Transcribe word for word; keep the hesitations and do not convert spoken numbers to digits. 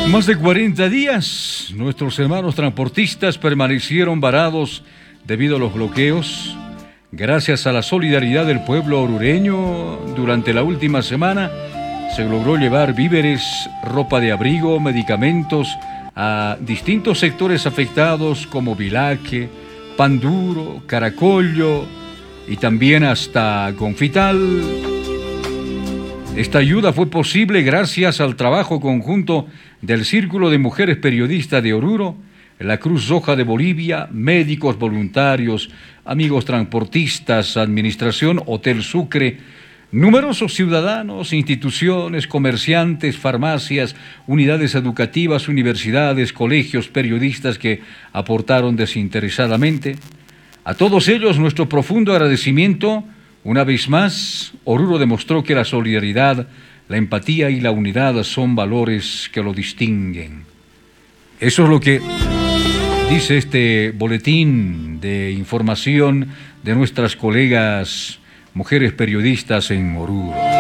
Más de cuarenta días, nuestros hermanos transportistas permanecieron varados debido a los bloqueos. Gracias a la solidaridad del pueblo orureño, durante la última semana se logró llevar víveres, ropa de abrigo, medicamentos a distintos sectores afectados como Vilaque, Panduro, Caracollo y también hasta Confital. Esta ayuda fue posible gracias al trabajo conjunto del Círculo de Mujeres Periodistas de Oruro, la Cruz Roja de Bolivia, médicos voluntarios, amigos transportistas, Administración Hotel Sucre, numerosos ciudadanos, instituciones, comerciantes, farmacias, unidades educativas, universidades, colegios, periodistas que aportaron desinteresadamente. A todos ellos nuestro profundo agradecimiento. Una vez más, Oruro demostró que la solidaridad, la empatía y la unidad son valores que lo distinguen. Eso es lo que dice este boletín de información de nuestras colegas mujeres periodistas en Oruro.